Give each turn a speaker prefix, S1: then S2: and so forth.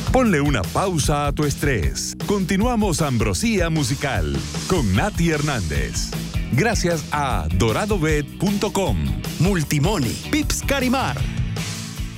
S1: Ponle una pausa a tu estrés. Continuamos Ambrosía Musical con Nati Hernández. Gracias a doradobet.com, Multimoney, Pips Carimar,